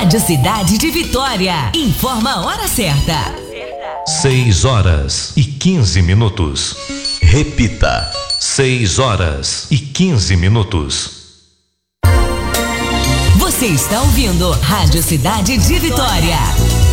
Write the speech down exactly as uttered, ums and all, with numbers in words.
Rádio Cidade de Vitória. Informa a hora certa. seis horas e quinze minutos. Repita. seis horas e quinze minutos. Você está ouvindo Rádio Cidade de Vitória.